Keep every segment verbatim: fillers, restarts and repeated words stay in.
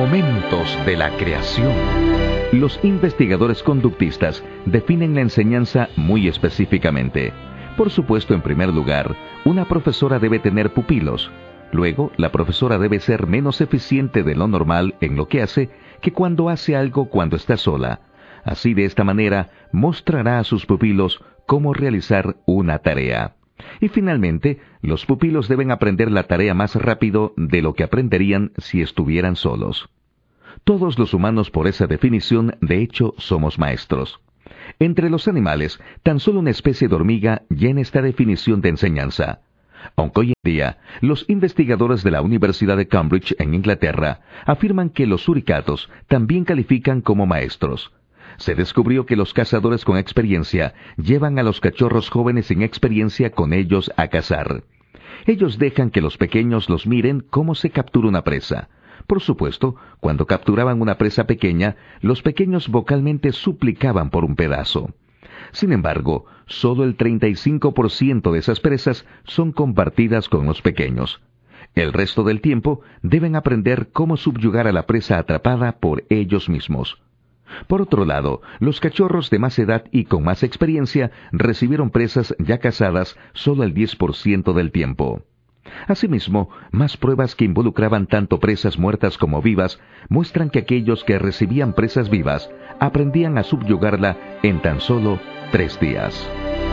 Momentos de la creación. Los investigadores conductistas definen la enseñanza muy específicamente. Por supuesto, en primer lugar, una profesora debe tener pupilos. Luego, la profesora debe ser menos eficiente de lo normal en lo que hace que cuando hace algo cuando está sola. Así, de esta manera, mostrará a sus pupilos cómo realizar una tarea. Y finalmente, los pupilos deben aprender la tarea más rápido de lo que aprenderían si estuvieran solos. Todos los humanos, por esa definición, de hecho, somos maestros. Entre los animales, tan solo una especie de hormiga llena esta definición de enseñanza. Aunque hoy en día, los investigadores de la Universidad de Cambridge, en Inglaterra, afirman que los suricatos también califican como maestros. Se descubrió que los cazadores con experiencia llevan a los cachorros jóvenes sin experiencia con ellos a cazar. Ellos dejan que los pequeños los miren cómo se captura una presa. Por supuesto, cuando capturaban una presa pequeña, los pequeños vocalmente suplicaban por un pedazo. Sin embargo, solo el treinta y cinco por ciento de esas presas son compartidas con los pequeños. El resto del tiempo deben aprender cómo subyugar a la presa atrapada por ellos mismos. Por otro lado, los cachorros de más edad y con más experiencia recibieron presas ya cazadas solo el diez por ciento del tiempo. Asimismo, más pruebas que involucraban tanto presas muertas como vivas muestran que aquellos que recibían presas vivas aprendían a subyugarla en tan solo tres días.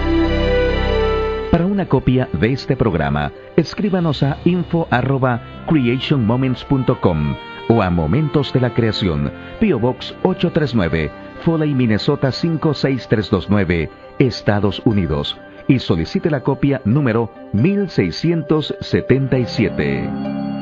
Para una copia de este programa, escríbanos a info arroba creation moments punto com o a Momentos de la Creación, P O Box ocho tres nueve, Foley, Minnesota cinco seis tres dos nueve, Estados Unidos, y solicite la copia número mil seiscientos setenta y siete.